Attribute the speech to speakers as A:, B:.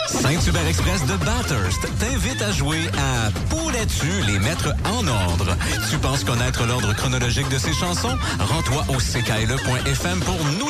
A: Saint-Hubert Express de Bathurst t'invite à jouer à Pourrais-tu les mettre en ordre? Tu penses connaître l'ordre chronologique de ces chansons? Rends-toi au ckle.fm pour nous